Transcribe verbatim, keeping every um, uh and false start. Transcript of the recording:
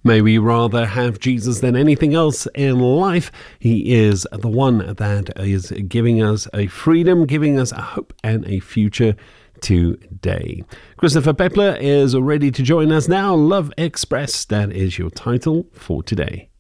May we rather have Jesus than anything else in life. He is the one that is giving us a freedom, giving us a hope and a future today. Christopher Pepler is ready to join us now. Love Express, that is your title for today.